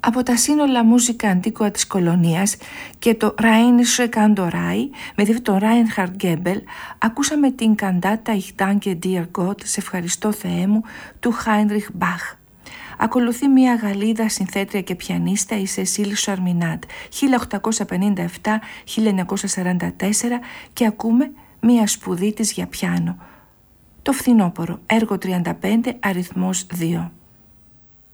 Από τα σύνολα μουσικά αντίκοα της κολονίας και το Rheinische Kantorei με δίκτυο Reinhard Goebel ακούσαμε την καντάτα Ich danke dir Gott, σε ευχαριστώ Θεέ μου, του Heinrich Bach. Ακολουθεί μια Γαλλίδα συνθέτρια και πιανίστα, η Cécile Charminat, 1857-1944, και ακούμε μια σπουδή της για πιάνο. Το φθινόπωρο, έργο 35, αριθμός 2.